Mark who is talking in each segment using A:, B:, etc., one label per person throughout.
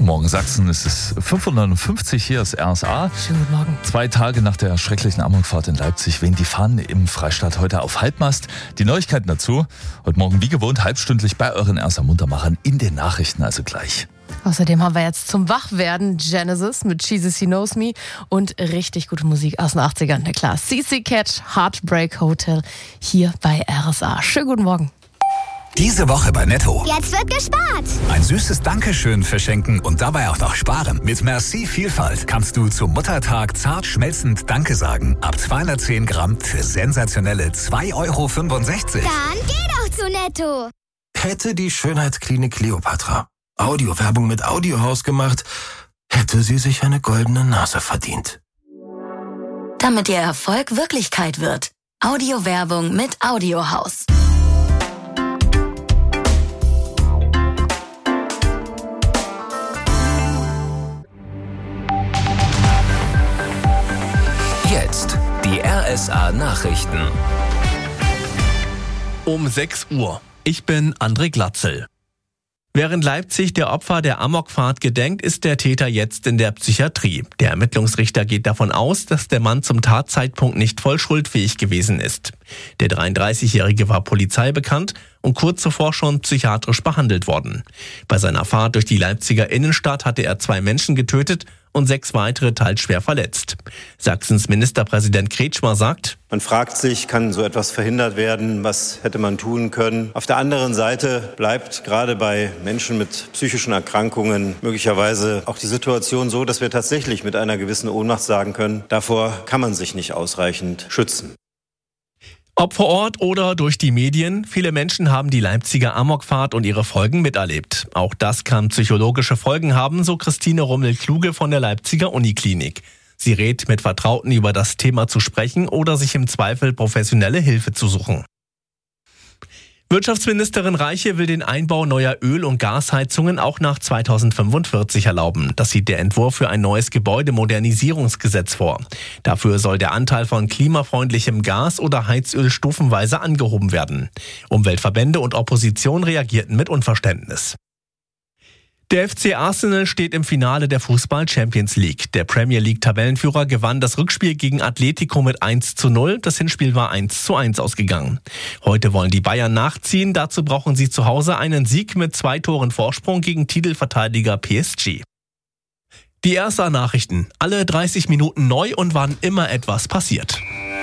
A: Guten Morgen, Sachsen. Es ist 559, hier ist RSA.
B: Schönen guten Morgen.
A: 2 Tage nach der schrecklichen Amokfahrt in Leipzig wehen die Fahnen im Freistaat heute auf Halbmast. Die Neuigkeiten dazu, heute Morgen wie gewohnt halbstündlich bei euren RSA Muntermachern in den Nachrichten, also gleich.
B: Außerdem haben wir jetzt zum Wachwerden Genesis mit Jesus He Knows Me und richtig gute Musik aus den 80ern. Na klar, CC Cat, Heartbreak Hotel hier bei RSA. Schönen guten Morgen.
C: Diese Woche bei Netto.
D: Jetzt wird gespart.
C: Ein süßes Dankeschön verschenken und dabei auch noch sparen. Mit Merci Vielfalt kannst du zum Muttertag zart schmelzend Danke sagen. Ab 210 Gramm für sensationelle 2,65 Euro.
D: Dann geh doch zu Netto.
E: Hätte die Schönheitsklinik Kleopatra Audiowerbung mit Audiohaus gemacht, hätte sie sich eine goldene Nase verdient.
F: Damit ihr Erfolg Wirklichkeit wird. Audiowerbung mit Audiohaus.
G: Jetzt die RSA Nachrichten.
H: Um 6 Uhr. Ich bin André Glatzel. Während Leipzig der Opfer der Amokfahrt gedenkt, ist der Täter jetzt in der Psychiatrie. Der Ermittlungsrichter geht davon aus, dass der Mann zum Tatzeitpunkt nicht voll schuldfähig gewesen ist. Der 33-Jährige war Polizei bekannt und kurz zuvor schon psychiatrisch behandelt worden. Bei seiner Fahrt durch die Leipziger Innenstadt hatte er 2 Menschen getötet und 6 weitere teils schwer verletzt. Sachsens Ministerpräsident Kretschmer sagt:
I: Man fragt sich, kann so etwas verhindert werden? Was hätte man tun können? Auf der anderen Seite bleibt gerade bei Menschen mit psychischen Erkrankungen möglicherweise auch die Situation so, dass wir tatsächlich mit einer gewissen Ohnmacht sagen können, davor kann man sich nicht ausreichend schützen.
H: Ob vor Ort oder durch die Medien, viele Menschen haben die Leipziger Amokfahrt und ihre Folgen miterlebt. Auch das kann psychologische Folgen haben, so Christine Rummel-Kluge von der Leipziger Uniklinik. Sie rät, mit Vertrauten über das Thema zu sprechen oder sich im Zweifel professionelle Hilfe zu suchen. Wirtschaftsministerin Reiche will den Einbau neuer Öl- und Gasheizungen auch nach 2045 erlauben. Das sieht der Entwurf für ein neues Gebäudemodernisierungsgesetz vor. Dafür soll der Anteil von klimafreundlichem Gas oder Heizöl stufenweise angehoben werden. Umweltverbände und Opposition reagierten mit Unverständnis. Der FC Arsenal steht im Finale der Fußball-Champions League. Der Premier League-Tabellenführer gewann das Rückspiel gegen Atletico mit 1:0. Das Hinspiel war 1:1 ausgegangen. Heute wollen die Bayern nachziehen. Dazu brauchen sie zu Hause einen Sieg mit 2 Toren Vorsprung gegen Titelverteidiger PSG. Die RSA-Nachrichten. Alle 30 Minuten neu und wann immer etwas passiert.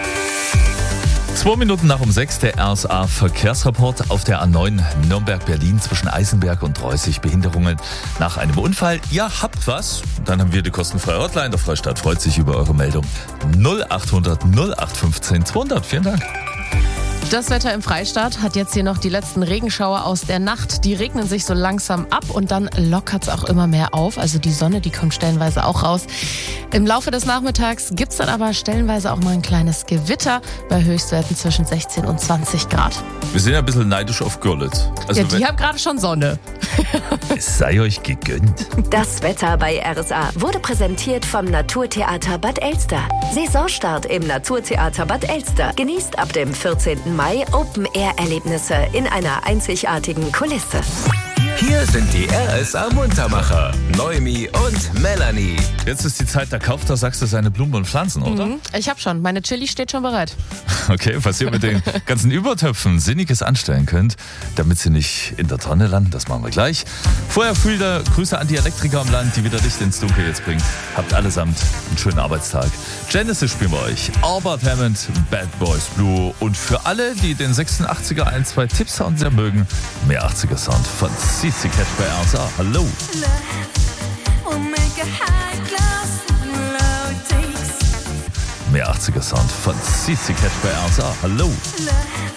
A: 2 Minuten nach um 6 der RSA-Verkehrsreport auf der A9 Nürnberg-Berlin zwischen Eisenberg und Reußig. Behinderungen nach einem Unfall. Ihr habt was? Dann haben wir die kostenfreie Hotline. Der Freistaat freut sich über eure Meldung. 0800 0815 200. Vielen Dank.
B: Das Wetter im Freistaat hat jetzt hier noch die letzten Regenschauer aus der Nacht. Die regnen sich so langsam ab und dann lockert es auch immer mehr auf. Also die Sonne, die kommt stellenweise auch raus. Im Laufe des Nachmittags gibt es dann aber stellenweise auch mal ein kleines Gewitter bei Höchstwerten zwischen 16 und 20 Grad.
A: Wir sind ja ein bisschen neidisch auf Görlitz. Also
B: Ja, die haben gerade schon Sonne.
A: es sei euch gegönnt.
F: Das Wetter bei RSA wurde präsentiert vom Naturtheater Bad Elster. Saisonstart im Naturtheater Bad Elster. Genießt ab dem 14. Mai Open-Air-Erlebnisse in einer einzigartigen Kulisse.
G: Hier sind die RSA Muntermacher, Noemi und Melanie.
A: Jetzt ist die Zeit, da kauft der Sachse seine Blumen und Pflanzen, oder?
B: Ich hab schon. Meine Chili steht schon bereit.
A: Okay, was ihr mit den ganzen Übertöpfen Sinniges anstellen könnt, damit sie nicht in der Tonne landen, das machen wir gleich. Vorher viele Grüße an die Elektriker am Land, die wieder Licht ins Dunkel jetzt bringen. Habt allesamt einen schönen Arbeitstag. Genesis spielen wir euch. Albert Hammond, Bad Boys Blue. Und für alle, die den 86er 1-2 Tipp-Sound sehr mögen, mehr 80er Sound von CC Cat bei RSA. Hallo. Mehr 80er Sound von CC Cat bei RSA. Hallo.